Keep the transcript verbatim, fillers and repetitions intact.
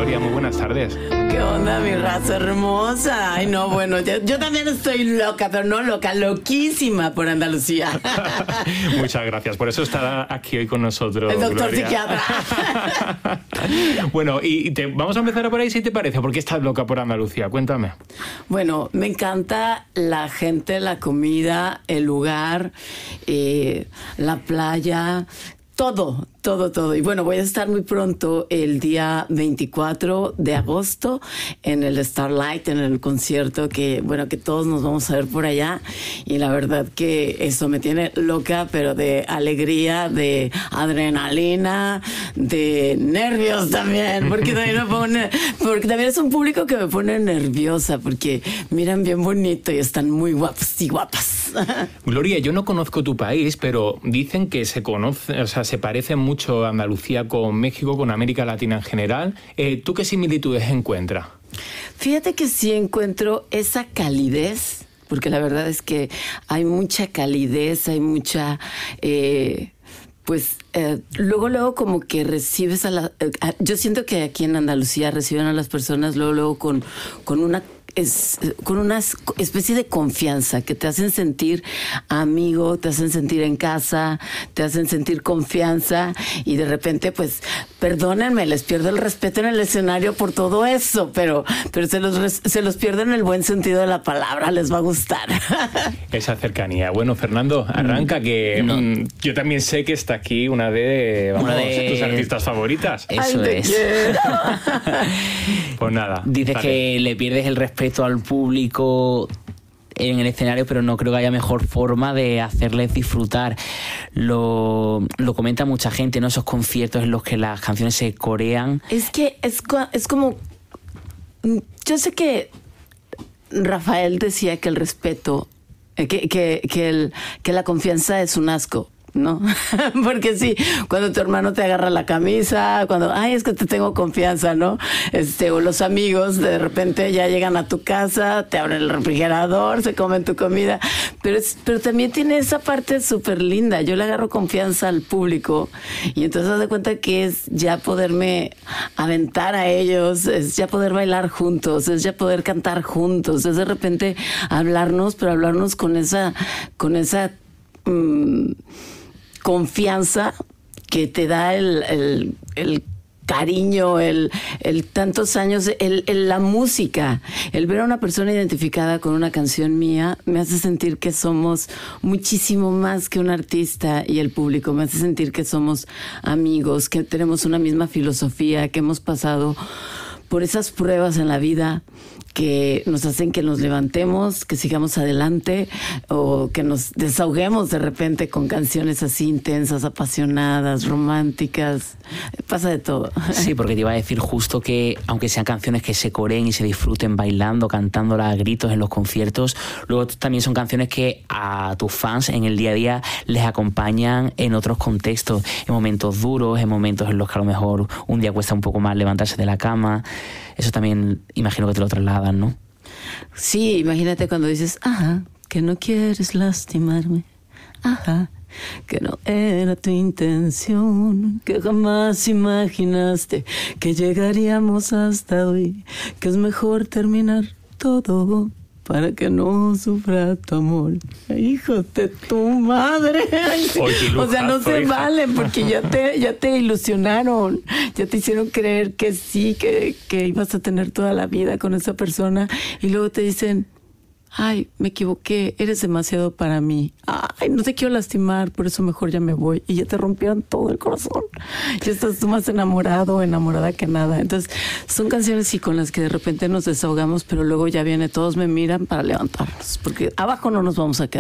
Gloria, muy buenas tardes. ¿Qué onda, mi raza hermosa? Ay, no, bueno, yo, yo también estoy loca, pero no loca, loquísima por Andalucía. Muchas gracias, por eso está aquí hoy con nosotros, el doctor Gloria. psiquiatra. Bueno, y te, vamos a empezar por ahí, si te parece. ¿Por qué estás loca por Andalucía? Cuéntame. Bueno, me encanta la gente, la comida, el lugar, eh, la playa, todo, todo, todo. Y bueno, voy a estar muy pronto el día veinticuatro de agosto en el Starlight, en el concierto que, bueno, que todos nos vamos a ver por allá. Y la verdad que eso me tiene loca, pero de alegría, de adrenalina, de nervios también, porque también me pone, porque también es un público que me pone nerviosa, porque miran bien bonito y están muy guapos y guapas. Gloria, yo no conozco tu país, pero dicen que se conoce, o sea, se parece mucho Andalucía con México, con América Latina en general. Eh, ¿Tú qué similitudes encuentras? Fíjate que sí encuentro esa calidez, porque la verdad es que hay mucha calidez, hay mucha... Eh, pues eh, luego, luego como que recibes a la... Eh, yo siento que aquí en Andalucía reciben a las personas luego, luego con, con una... Es con una especie de confianza que te hacen sentir amigo, te hacen sentir en casa, te hacen sentir confianza y de repente, pues, perdónenme, les pierdo el respeto en el escenario por todo eso, pero, pero se los, se los pierdo en el buen sentido de la palabra, les va a gustar. Esa cercanía. Bueno, Fernando, arranca, que no. mmm, yo también sé que está aquí una de, vamos, una de tus artistas favoritas. Eso Ay, es. Pues nada. Dices dale. que le pierdes el respeto al público en el escenario, pero no creo que haya mejor forma de hacerles disfrutar. Lo, lo comenta mucha gente, ¿no? Esos conciertos en los que las canciones se corean. Es que es, es como... Yo sé que Rafael decía que el respeto, que, que, que, el, que la confianza es un asco, ¿no? Porque sí, cuando tu hermano te agarra la camisa, cuando, ay, es que te tengo confianza, ¿no? Este, o los amigos de repente ya llegan a tu casa, te abren el refrigerador, se comen tu comida, pero, es, pero también tiene esa parte súper linda. Yo le agarro confianza al público y entonces haz de cuenta que es ya poderme aventar a ellos, es ya poder bailar juntos, es ya poder cantar juntos, es de repente hablarnos, pero hablarnos con esa, con esa mmm, confianza que te da el, el, el cariño, el, el tantos años, el, el, la música. El ver a una persona identificada con una canción mía me hace sentir que somos muchísimo más que un artista y el público. Me hace sentir que somos amigos, que tenemos una misma filosofía, que hemos pasado por esas pruebas en la vida que nos hacen que nos levantemos, que sigamos adelante o que nos desahoguemos de repente con canciones así intensas, apasionadas, románticas. Pasa de todo. Sí, porque te iba a decir justo que aunque sean canciones que se coreen y se disfruten bailando, cantándolas a gritos en los conciertos, luego también son canciones que a tus fans en el día a día les acompañan en otros contextos, en momentos duros, en momentos en los que a lo mejor un día cuesta un poco más levantarse de la cama. Eso también imagino que te lo trasladan, ¿no? Sí, imagínate cuando dices, ajá, que no quieres lastimarme, ajá, que no era tu intención, que jamás imaginaste que llegaríamos hasta hoy, que es mejor terminar todo para que no sufra tu amor. Hijo de tu madre. Oye, lujazo, o sea, no se hija. vale porque ya te, ya te ilusionaron, ya te hicieron creer que sí, que, que ibas a tener toda la vida con esa persona y luego te dicen, ay, me equivoqué, eres demasiado para mí. Ay, no te quiero lastimar, por eso mejor ya me voy. Y ya te rompieron todo el corazón. Ya estás tú más enamorado o enamorada que nada. Entonces, son canciones sí con las que de repente nos desahogamos, pero luego ya viene, todos me miran para levantarnos, porque abajo no nos vamos a quedar.